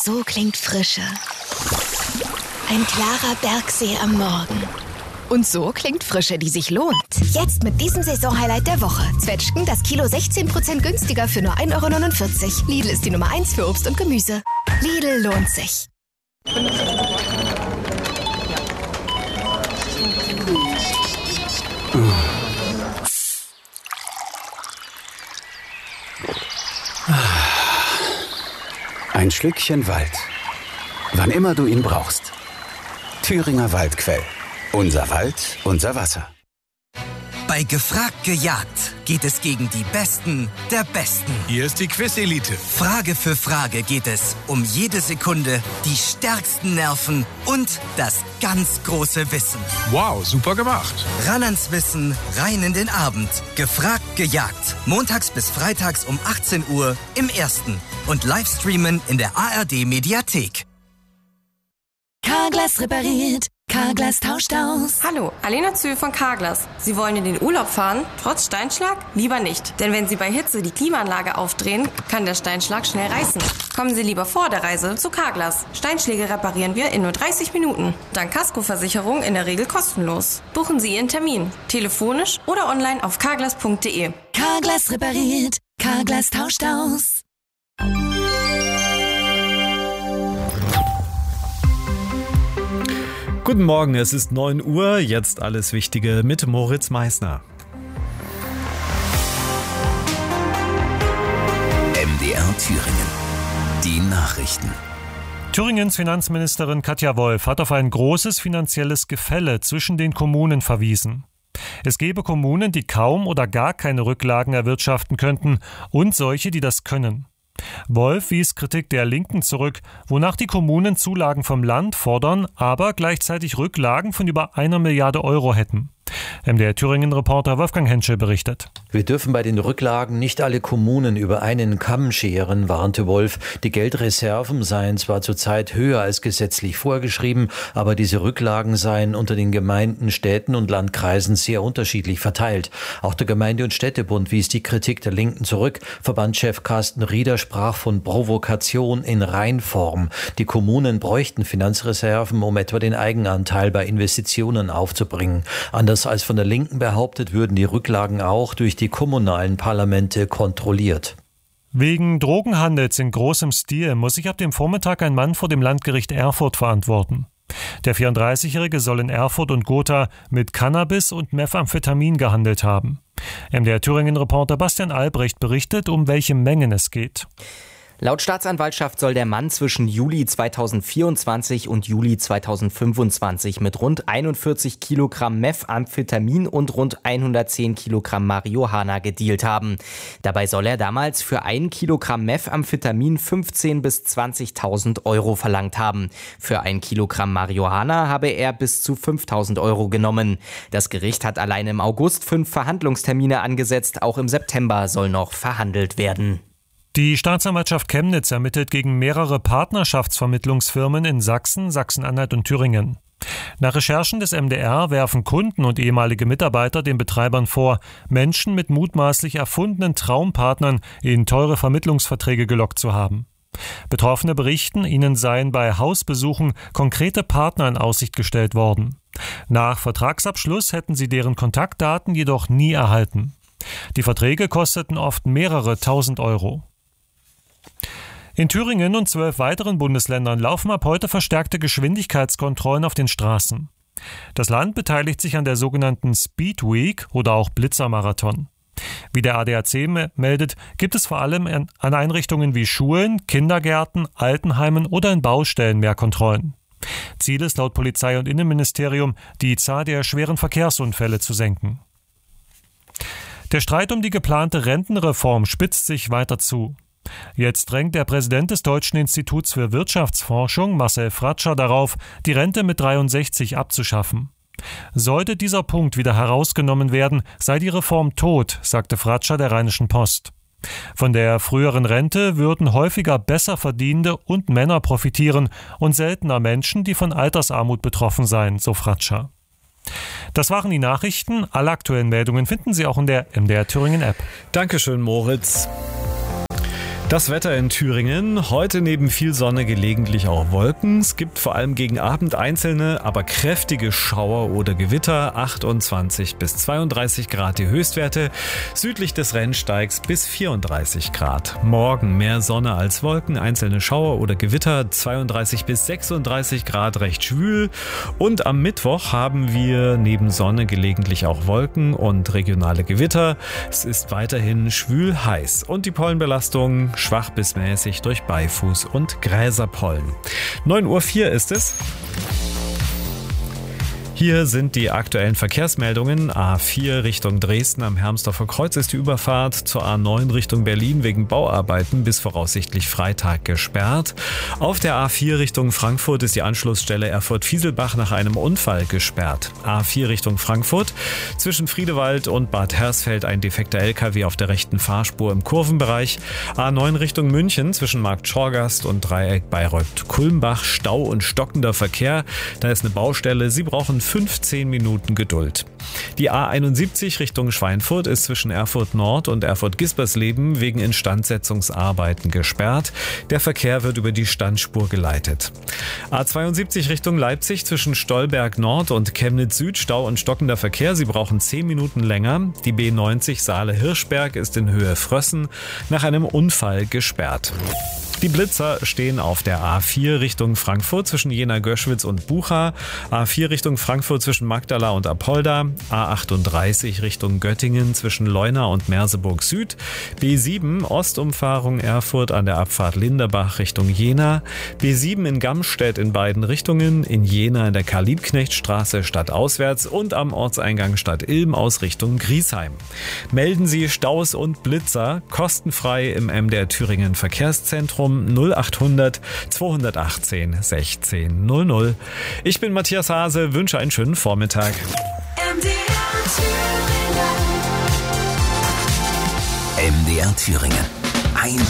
So klingt Frische. Ein klarer Bergsee am Morgen. Und so klingt Frische, die sich lohnt. Jetzt mit diesem Saisonhighlight der Woche. Zwetschgen das Kilo 16% günstiger für nur 1,49 €. Lidl ist die Nummer 1 für Obst und Gemüse. Lidl lohnt sich. Ein Schlückchen Wald. Wann immer du ihn brauchst. Thüringer Waldquell. Unser Wald, unser Wasser. Bei Gefragt gejagt geht es gegen die Besten der Besten. Hier ist die Quiz-Elite. Frage für Frage geht es um jede Sekunde, die stärksten Nerven und das ganz große Wissen. Wow, super gemacht. Ran ans Wissen, rein in den Abend. Gefragt gejagt. Montags bis freitags um 18 Uhr im Ersten. Und Livestreamen in der ARD-Mediathek. Carglass repariert. Carglass tauscht aus. Hallo, Alena Zühl von Carglass. Sie wollen in den Urlaub fahren, trotz Steinschlag? Lieber nicht. Denn wenn Sie bei Hitze die Klimaanlage aufdrehen, kann der Steinschlag schnell reißen. Kommen Sie lieber vor der Reise zu Carglass. Steinschläge reparieren wir in nur 30 Minuten. Dank Kaskoversicherung in der Regel kostenlos. Buchen Sie Ihren Termin. Telefonisch oder online auf carglass.de. Carglass repariert. Carglass tauscht aus. Guten Morgen, es ist 9 Uhr, jetzt alles Wichtige mit Moritz Meissner. MDR Thüringen. Die Nachrichten. Thüringens Finanzministerin Katja Wolf hat auf ein großes finanzielles Gefälle zwischen den Kommunen verwiesen. Es gebe Kommunen, die kaum oder gar keine Rücklagen erwirtschaften könnten und solche, die das können. Wolf wies Kritik der Linken zurück, wonach die Kommunen Zulagen vom Land fordern, aber gleichzeitig Rücklagen von über 1 Milliarde Euro hätten. MDR Thüringen-Reporter Wolfgang Henschel berichtet. Wir dürfen bei den Rücklagen nicht alle Kommunen über einen Kamm scheren, warnte Wolf. Die Geldreserven seien zwar zurzeit höher als gesetzlich vorgeschrieben, aber diese Rücklagen seien unter den Gemeinden, Städten und Landkreisen sehr unterschiedlich verteilt. Auch der Gemeinde- und Städtebund wies die Kritik der Linken zurück. Verbandschef Carsten Rieder sprach von Provokation in Reinform. Die Kommunen bräuchten Finanzreserven, um etwa den Eigenanteil bei Investitionen aufzubringen. Anders als von der Linken behauptet, würden die Rücklagen auch durch die kommunalen Parlamente kontrolliert. Wegen Drogenhandels in großem Stil muss sich ab dem Vormittag ein Mann vor dem Landgericht Erfurt verantworten. Der 34-Jährige soll in Erfurt und Gotha mit Cannabis und Methamphetamin gehandelt haben. MDR Thüringen-Reporter Bastian Albrecht berichtet, um welche Mengen es geht. Laut Staatsanwaltschaft soll der Mann zwischen Juli 2024 und Juli 2025 mit rund 41 Kilogramm Methamphetamin und rund 110 Kilogramm Marihuana gedealt haben. Dabei soll er damals für 1 Kilogramm Methamphetamin 15.000 bis 20.000 Euro verlangt haben. Für 1 Kilogramm Marihuana habe er bis zu 5.000 Euro genommen. Das Gericht hat allein im August 5 Verhandlungstermine angesetzt. Auch im September soll noch verhandelt werden. Die Staatsanwaltschaft Chemnitz ermittelt gegen mehrere Partnerschaftsvermittlungsfirmen in Sachsen, Sachsen-Anhalt und Thüringen. Nach Recherchen des MDR werfen Kunden und ehemalige Mitarbeiter den Betreibern vor, Menschen mit mutmaßlich erfundenen Traumpartnern in teure Vermittlungsverträge gelockt zu haben. Betroffene berichten, ihnen seien bei Hausbesuchen konkrete Partner in Aussicht gestellt worden. Nach Vertragsabschluss hätten sie deren Kontaktdaten jedoch nie erhalten. Die Verträge kosteten oft mehrere tausend Euro. In Thüringen und 12 weiteren Bundesländern laufen ab heute verstärkte Geschwindigkeitskontrollen auf den Straßen. Das Land beteiligt sich an der sogenannten Speed Week oder auch Blitzermarathon. Wie der ADAC meldet, gibt es vor allem an Einrichtungen wie Schulen, Kindergärten, Altenheimen oder in Baustellen mehr Kontrollen. Ziel ist laut Polizei und Innenministerium, die Zahl der schweren Verkehrsunfälle zu senken. Der Streit um die geplante Rentenreform spitzt sich weiter zu. Jetzt drängt der Präsident des Deutschen Instituts für Wirtschaftsforschung, Marcel Fratscher, darauf, die Rente mit 63 abzuschaffen. Sollte dieser Punkt wieder herausgenommen werden, sei die Reform tot, sagte Fratscher der Rheinischen Post. Von der früheren Rente würden häufiger besser verdienende und Männer profitieren und seltener Menschen, die von Altersarmut betroffen seien, so Fratscher. Das waren die Nachrichten. Alle aktuellen Meldungen finden Sie auch in der MDR Thüringen App. Dankeschön, Moritz. Das Wetter in Thüringen. Heute neben viel Sonne gelegentlich auch Wolken. Es gibt vor allem gegen Abend einzelne, aber kräftige Schauer oder Gewitter. 28 bis 32 Grad die Höchstwerte. Südlich des Rennsteigs bis 34 Grad. Morgen mehr Sonne als Wolken, einzelne Schauer oder Gewitter. 32 bis 36 Grad, recht schwül. Und am Mittwoch haben wir neben Sonne gelegentlich auch Wolken und regionale Gewitter. Es ist weiterhin schwül heiß. Und die Pollenbelastung schwach bis mäßig durch Beifuß und Gräserpollen. 9:04 Uhr ist es. Hier sind die aktuellen Verkehrsmeldungen. A4 Richtung Dresden am Hermsdorfer Kreuz ist die Überfahrt zur A9 Richtung Berlin wegen Bauarbeiten bis voraussichtlich Freitag gesperrt. Auf der A4 Richtung Frankfurt ist die Anschlussstelle Erfurt-Fieselbach nach einem Unfall gesperrt. A4 Richtung Frankfurt zwischen Friedewald und Bad Hersfeld ein defekter LKW auf der rechten Fahrspur im Kurvenbereich. A9 Richtung München zwischen Markt Schorgast und Dreieck Bayreuth-Kulmbach Stau und stockender Verkehr. Da ist eine Baustelle. Sie brauchen 15 Minuten Geduld. Die A71 Richtung Schweinfurt ist zwischen Erfurt Nord und Erfurt-Gispersleben wegen Instandsetzungsarbeiten gesperrt. Der Verkehr wird über die Standspur geleitet. A72 Richtung Leipzig zwischen Stolberg Nord und Chemnitz Süd Stau und stockender Verkehr. Sie brauchen 10 Minuten länger. Die B90 Saale-Hirschberg ist in Höhe Frössen nach einem Unfall gesperrt. Die Blitzer stehen auf der A4 Richtung Frankfurt zwischen Jena-Göschwitz und Bucha, A4 Richtung Frankfurt zwischen Magdala und Apolda, A38 Richtung Göttingen zwischen Leuna und Merseburg Süd, B7 Ostumfahrung Erfurt an der Abfahrt Linderbach Richtung Jena, B7 in Gamstedt in beiden Richtungen, in Jena in der Karl-Liebknecht-Straße stadtauswärts und am Ortseingang Stadt Ilm aus Richtung Griesheim. Melden Sie Staus und Blitzer kostenfrei im MDR Thüringen Verkehrszentrum 0800 218 16 00. Ich bin Matthias Hase, wünsche einen schönen Vormittag. MDR Thüringen.